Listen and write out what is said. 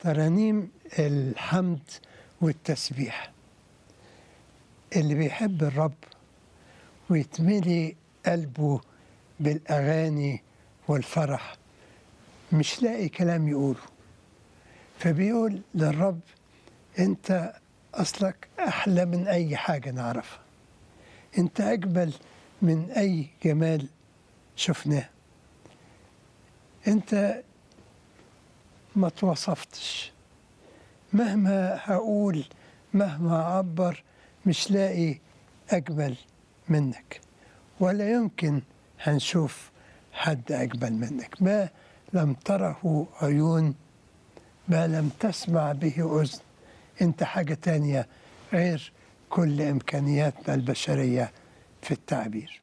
ترانيم الحمد والتسبيح. اللي بيحب الرب ويتملي قلبه بالأغاني والفرح مش لاقي كلام يقوله، فبيقول للرب: أنت أصلك أحلى من أي حاجة نعرفها، أنت أجمل من أي جمال شفناه، أنت ما توصفتش، مهما هقول مهما أعبر مش لاقي أجمل منك، ولا يمكن هنشوف حد أجمل منك. ما لم تره عيون، ما لم تسمع به أذن، أنت حاجة تانية غير كل إمكانياتنا البشرية في التعبير.